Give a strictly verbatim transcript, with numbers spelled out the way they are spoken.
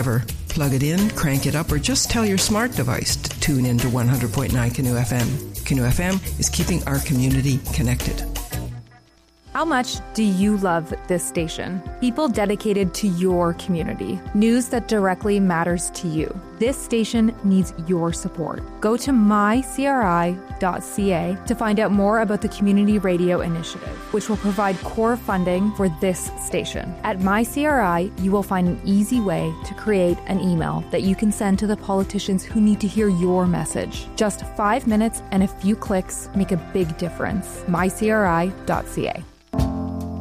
whenever. Plug it in, crank it up, or just tell your smart device to tune in to one hundred point nine Canoe F M. Canoe F M is keeping our community connected. How much do you love this station? People dedicated to your community. News that directly matters to you. This station needs your support. Go to my c r i dot c a to find out more about the Community Radio Initiative, which will provide core funding for this station. At MyCRI, you will find an easy way to create an email that you can send to the politicians who need to hear your message. Just five minutes and a few clicks make a big difference. my c r i dot c a.